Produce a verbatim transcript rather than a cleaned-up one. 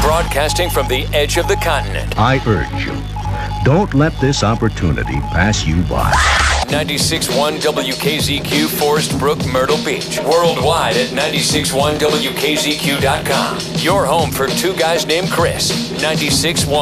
Broadcasting from the edge of the continent. I urge you, don't let this opportunity pass you by. ninety-six point one W K Z Q, Forest Brook, Myrtle Beach. Worldwide at ninety-six point one W K Z Q dot com. Your home for two guys named Chris. ninety-six point one